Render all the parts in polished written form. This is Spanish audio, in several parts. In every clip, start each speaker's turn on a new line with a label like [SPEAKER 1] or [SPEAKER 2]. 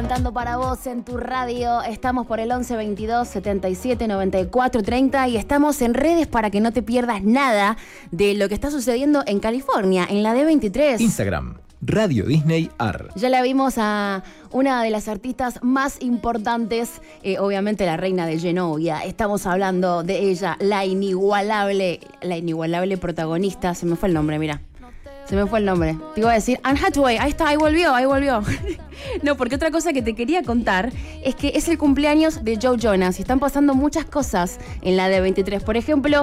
[SPEAKER 1] cantando para vos en tu radio. Estamos por el 11 22 77 94 30 y estamos en redes para que no te pierdas nada de lo que está sucediendo en California, en la D23.
[SPEAKER 2] Instagram, Radio Disney AR.
[SPEAKER 1] Ya la vimos a una de las artistas más importantes, obviamente la reina de Genovia. Estamos hablando de ella, la inigualable protagonista. Se me fue el nombre, mira. Se me fue el nombre. Te iba a decir Anne Hathaway. Ahí está, ahí volvió. No, porque otra cosa que te quería contar es que es el cumpleaños de Joe Jonas y están pasando muchas cosas en la D23. Por ejemplo,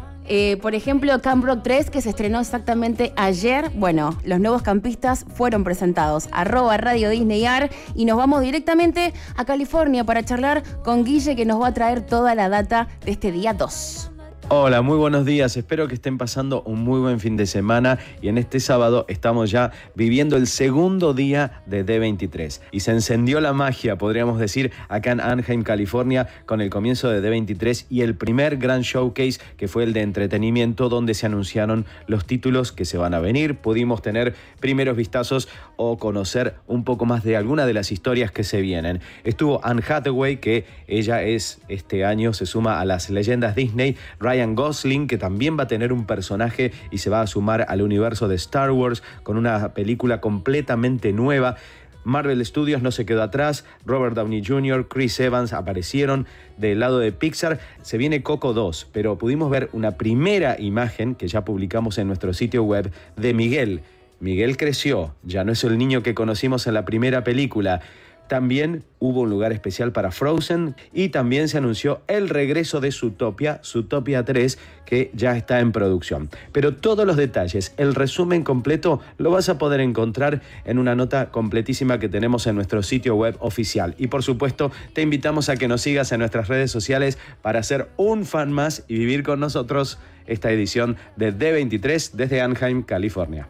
[SPEAKER 1] Camp Rock 3, que se estrenó exactamente ayer. Bueno, los nuevos campistas fueron presentados. @Radio Disney AR y nos vamos directamente a California para charlar con Guille, que nos va a traer toda la data de este día 2.
[SPEAKER 3] Hola, muy buenos días. Espero que estén pasando un muy buen fin de semana y en este sábado estamos ya viviendo el segundo día de D23 y se encendió la magia, podríamos decir, acá en Anaheim, California, con el comienzo de D23 y el primer gran showcase, que fue el de entretenimiento, donde se anunciaron los títulos que se van a venir. Pudimos tener primeros vistazos o conocer un poco más de alguna de las historias que se vienen. Estuvo Anne Hathaway, que ella este año se suma a las leyendas Disney. Ryan Gosling, que también va a tener un personaje y se va a sumar al universo de Star Wars con una película completamente nueva. Marvel Studios no se quedó atrás. Robert Downey Jr., Chris Evans aparecieron. Del lado de Pixar se viene Coco 2, pero pudimos ver una primera imagen que ya publicamos en nuestro sitio web de Miguel. Miguel creció, ya no es el niño que conocimos en la primera película. También hubo un lugar especial para Frozen y también se anunció el regreso de Zootopia 3, que ya está en producción. Pero todos los detalles, el resumen completo, lo vas a poder encontrar en una nota completísima que tenemos en nuestro sitio web oficial. Y por supuesto, te invitamos a que nos sigas en nuestras redes sociales para ser un fan más y vivir con nosotros esta edición de D23 desde Anaheim, California.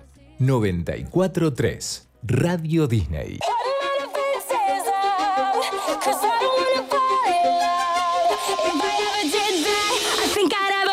[SPEAKER 2] 94.3 Radio Disney.
[SPEAKER 4] Cause I don't wanna